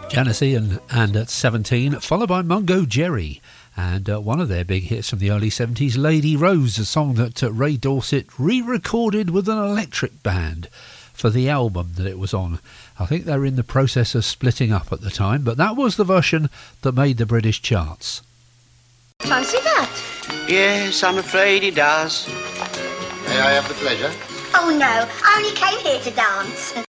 Janissie and at 17, followed by Mungo Jerry. And one of their big hits from the early 70s, Lady Rose, a song that Ray Dorset re-recorded with an electric band for the album that it was on. I think they were in the process of splitting up at the time, but that was the version that made the British charts. Fancy that? Yes, I'm afraid he does. May I have the pleasure? Oh no, I only came here to dance.